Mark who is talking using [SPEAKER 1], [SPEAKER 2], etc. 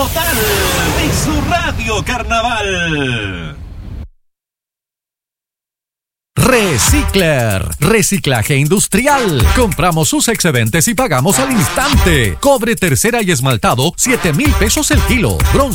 [SPEAKER 1] total de su Radio Carnaval.
[SPEAKER 2] Recicler, reciclaje industrial. Compramos sus excedentes y pagamos al instante. Cobre tercera y esmaltado, 7,000 pesos el kilo. Bronce